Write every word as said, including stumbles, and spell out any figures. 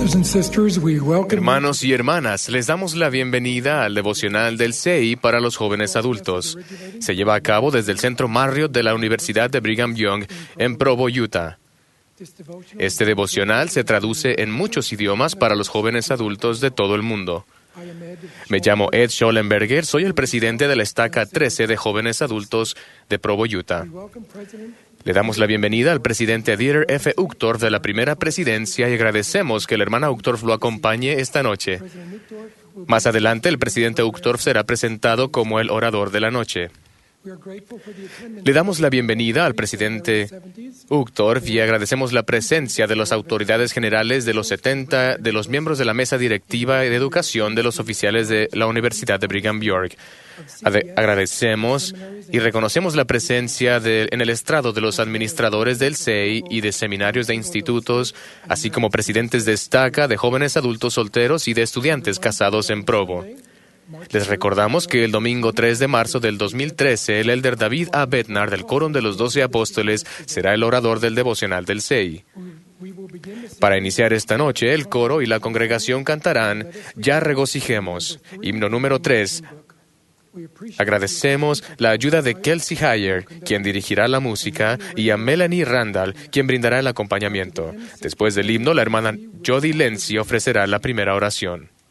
Brothers and sisters, we welcome Hermanos y hermanas, les damos la bienvenida al devocional del C E I para los jóvenes adultos. Se lleva a cabo desde el Centro Marriott de la Universidad de Brigham Young en Provo, Utah. Este devocional se traduce en muchos idiomas para los jóvenes adultos de todo el mundo. Me llamo Ed Schollenberger, soy el presidente de la estaca trece de jóvenes adultos de Provo, Utah. Le damos la bienvenida al presidente Dieter F. Uchtdorf de la primera presidencia y agradecemos que la hermana Uchtdorf lo acompañe esta noche. Más adelante, el presidente Uchtdorf será presentado como el orador de la noche. Le damos la bienvenida al presidente Uchtdorf y agradecemos la presencia de las autoridades generales de los setenta, de los miembros de la mesa directiva de educación de los oficiales de la Universidad de Brigham Young. Ade- agradecemos y reconocemos la presencia de, en el estrado de los administradores del C E I y de seminarios de institutos, así como presidentes de estaca, de jóvenes adultos solteros y de estudiantes casados en Provo. Les recordamos que el domingo tres de marzo del dos mil trece, el elder David A. Bednar del Coro de los Doce Apóstoles será el orador del devocional del C E I. Para iniciar esta noche, el coro y la congregación cantarán Ya regocijemos, himno número tres. Agradecemos la ayuda de Kelsey Heyer, quien dirigirá la música, y a Melanie Randall, quien brindará el acompañamiento. Después del himno, la hermana Jody Lenzi ofrecerá la primera oración.